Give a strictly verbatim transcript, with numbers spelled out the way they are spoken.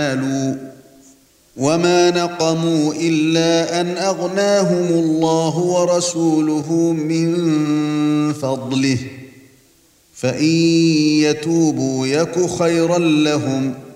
نالوا وما نقموا إلا أن أغناهم الله ورسوله من فضله فإن يتوبوا يك خيرا لهم